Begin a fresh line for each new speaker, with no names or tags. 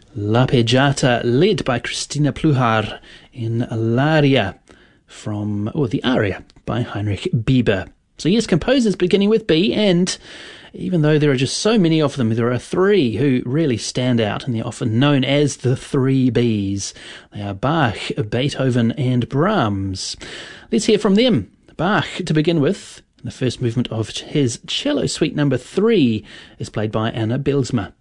L'Arpeggiata, led by Christina Pluhar in L'Aria the Aria by Heinrich Bieber. So yes, composers beginning with B, and even though there are just so many of them, there are three who really stand out, and they're often known as the three Bs. They are Bach, Beethoven, and Brahms. Let's hear from them. Bach, to begin with. The first movement of his Cello Suite number 3 is played by Anna Bylsma.